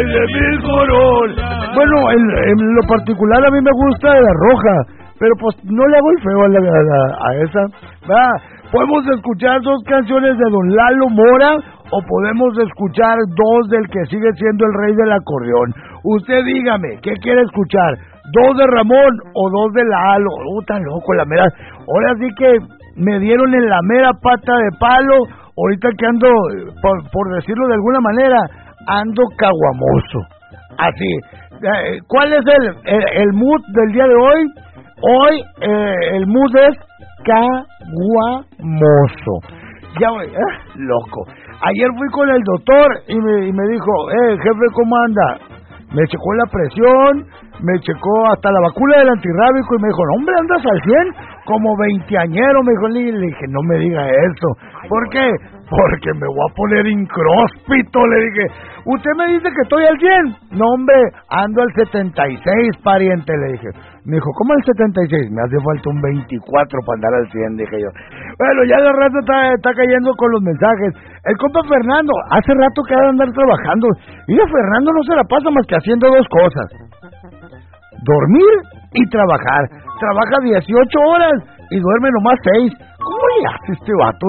De mil coronas. Bueno, en lo particular a mí me gusta la roja, pero pues no le hago el feo a esa. Va, podemos escuchar 2 canciones de Don Lalo Mora o podemos escuchar 2 del que sigue siendo el rey del acordeón. Usted dígame, ¿qué quiere escuchar? 2 de Ramón o 2 de Lalo. Tan loco la mera. Ahora sí que me dieron en la mera pata de palo. Ahorita que ando, por decirlo de alguna manera, ando caguamoso. Así. ¿Cuál es el mood del día de hoy? Hoy el mood es caguamoso. Ya voy, loco. Ayer fui con el doctor y me dijo, jefe, ¿cómo anda? Me checó la presión, me checó hasta la vacuna del antirrábico y me dijo, no, hombre, andas al 100, como veinteañero, me dijo. Le dije, no me diga eso. ¿Por qué? Porque me voy a poner incróspito, le dije. ¿Usted me dice que estoy al 100? No, hombre, ando al 76, pariente, le dije. Me dijo, ¿cómo al 76? Me hace falta un 24 para andar al 100, dije yo. Bueno, ya de rato está cayendo con los mensajes. El compa Fernando, hace rato que ha de andar trabajando. Y Fernando no se la pasa más que haciendo 2 cosas. Dormir y trabajar. Trabaja 18 horas y duerme nomás 6. ¿Cómo le hace este vato?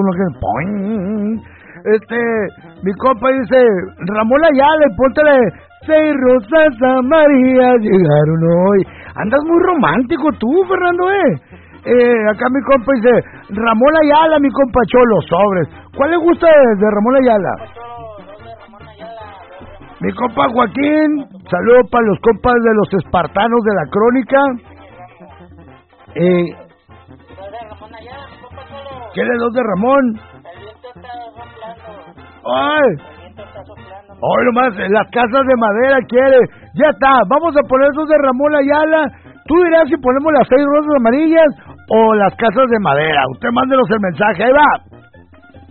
Mi compa dice, Ramón Ayala, póntele 6 rosas amarillas llegaron hoy. Andas muy romántico tú, Fernando, acá mi compa dice, Ramón Ayala, mi compa Cholo, sobres. ¿Cuál le gusta de Ramón Ayala? Mi compa Joaquín, saludos para los compas de los espartanos de la crónica. ¿Quiere 2 de Ramón? ¡Ay! Hoy nomás, las casas de madera quiere. Ya está, vamos a poner 2 de Ramón Ayala. Tú dirás si ponemos las 6 rosas amarillas o las casas de madera. Usted mándenos el mensaje, ahí va.